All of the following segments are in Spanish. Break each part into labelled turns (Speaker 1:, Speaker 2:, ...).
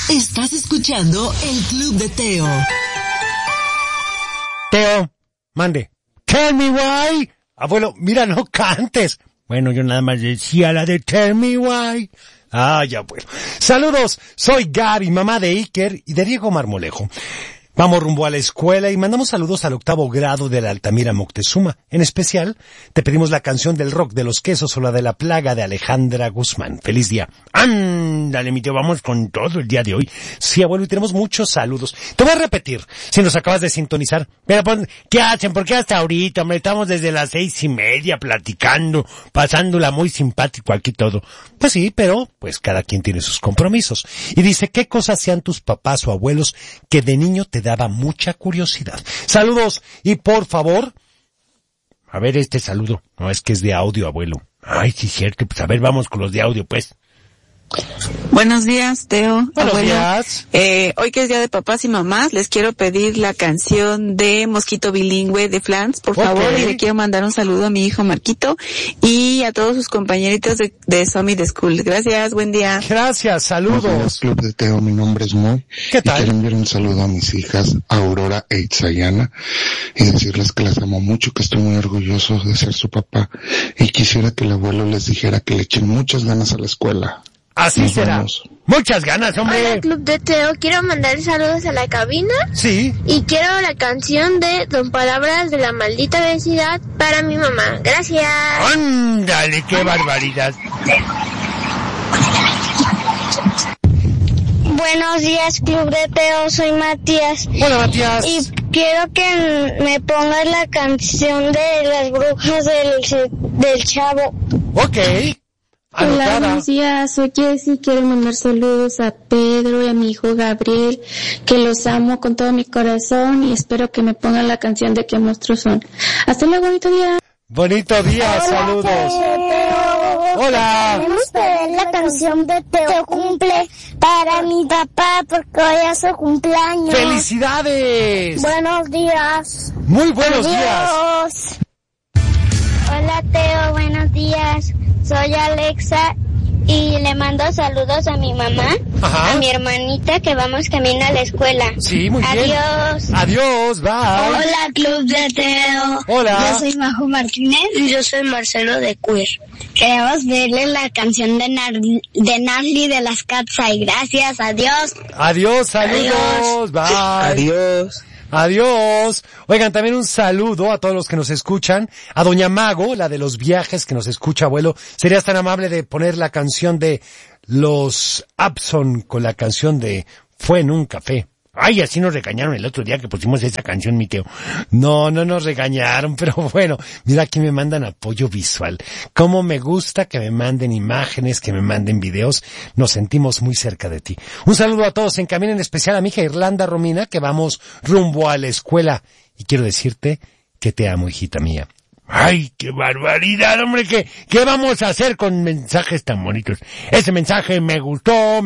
Speaker 1: Estás escuchando el Club de Teo.
Speaker 2: Teo, mande. Tell me why. Abuelo, mira, no cantes. Bueno, yo nada más decía la de Tell me why. Ay, abuelo. Saludos, soy Gaby, mamá de Iker y de Diego Marmolejo. Vamos rumbo a la escuela y mandamos saludos al 8º grado de la Altamira Moctezuma. En especial, te pedimos la canción del rock de los quesos o la de la plaga de Alejandra Guzmán. ¡Feliz día! Ándale, mi tío, vamos con todo el día de hoy. Sí, abuelo, y tenemos muchos saludos. Te voy a repetir, si nos acabas de sintonizar. Pero, ¿qué hacen? ¿Por qué hasta ahorita? Hombre, estamos desde las 6:30 platicando, pasándola muy simpático aquí todo. Pues sí, pero, pues cada quien tiene sus compromisos. Y dice, ¿qué cosas sean tus papás o abuelos que de niño te daba mucha curiosidad? Saludos, y por favor, a ver este saludo. No, es que es de audio, abuelo. Ay, sí, cierto. Pues a ver, vamos con los de audio, pues.
Speaker 3: Buenos días, Teo.
Speaker 2: Buenos
Speaker 3: abuelo.
Speaker 2: días.
Speaker 3: Hoy que es día de papás y mamás, les quiero pedir la canción de Mosquito Bilingüe de Flans, por favor, y le quiero mandar un saludo a mi hijo Marquito y a todos sus compañeritos de Summit School. Gracias, buen día.
Speaker 2: Gracias, saludos.
Speaker 4: Buenos días, Club de Teo, mi nombre es Moy.
Speaker 2: ¿Qué tal?
Speaker 4: Y quiero enviar un saludo a mis hijas, Aurora e Itzayana, y decirles que las amo mucho, que estoy muy orgulloso de ser su papá, y quisiera que el abuelo les dijera que le echen muchas ganas a la escuela.
Speaker 2: Así
Speaker 4: Nos
Speaker 2: será.
Speaker 4: vemos.
Speaker 2: Muchas ganas, hombre.
Speaker 5: Hola, Club de Teo. Quiero mandar saludos a la cabina.
Speaker 2: Sí.
Speaker 5: Y quiero la canción de Don Palabras de la Maldita Vecindad para mi mamá. Gracias.
Speaker 2: Ándale, qué barbaridad.
Speaker 5: Buenos días, Club de Teo. Soy Matías.
Speaker 2: Hola, Matías.
Speaker 5: Y quiero que me pongas la canción de las brujas del Chavo.
Speaker 2: Ok.
Speaker 6: Hola,
Speaker 2: Anotada.
Speaker 6: buenos días, soy Jessy, quiero mandar saludos a Pedro y a mi hijo Gabriel, que los amo con todo mi corazón y espero que me pongan la canción de Qué monstruos son. Hasta luego, bonito día.
Speaker 2: Bonito día, saludos. Hola.
Speaker 5: Queremos pedir la canción de Teo Cumple para mi papá porque hoy es su cumpleaños.
Speaker 2: ¡Felicidades!
Speaker 5: Buenos días.
Speaker 2: Muy buenos días.
Speaker 5: Adiós. Hola Teo, buenos días. Soy Alexa y le mando saludos a mi mamá,
Speaker 2: Ajá.
Speaker 5: a mi hermanita que vamos camino a la escuela.
Speaker 2: Sí, muy bien.
Speaker 5: Adiós.
Speaker 2: Adiós, bye.
Speaker 5: Hola Club de Teo.
Speaker 2: Hola.
Speaker 5: Yo soy Majo Martínez y yo soy Marcelo de Queer. Queremos verle la canción de Narly de las Katsai. Gracias, adiós.
Speaker 2: Adiós, saludos, bye.
Speaker 7: Adiós.
Speaker 2: Adiós. Oigan, también un saludo a todos los que nos escuchan. A Doña Mago, la de los viajes que nos escucha, abuelo. ¿Serías tan amable de poner la canción de los Abson con la canción de Fue en un café? Ay, así nos regañaron el otro día que pusimos esa canción, mi Teo. No nos regañaron, pero bueno, mira, aquí me mandan apoyo visual. Cómo me gusta que me manden imágenes, que me manden videos. Nos sentimos muy cerca de ti. Un saludo a todos en camino, en especial a mi hija Irlanda Romina, que vamos rumbo a la escuela. Y quiero decirte que te amo, hijita mía. Ay, qué barbaridad, hombre, ¿qué vamos a hacer con mensajes tan bonitos? Ese mensaje me gustó.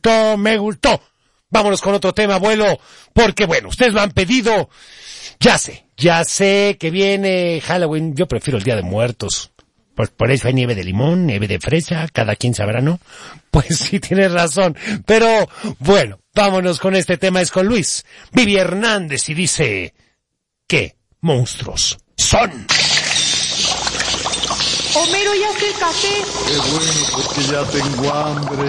Speaker 2: Vámonos con otro tema, abuelo, porque bueno, ustedes lo han pedido. Ya sé que viene Halloween, yo prefiero el Día de Muertos. Pues por eso hay nieve de limón, nieve de fresa, cada quien sabrá, ¿no? Pues sí, tienes razón, pero bueno, vámonos con este tema, es con Luis Vivi Hernández y dice, ¿qué monstruos son?
Speaker 8: Homero, ¿ya hace el café?
Speaker 9: Qué bueno, porque ya tengo hambre.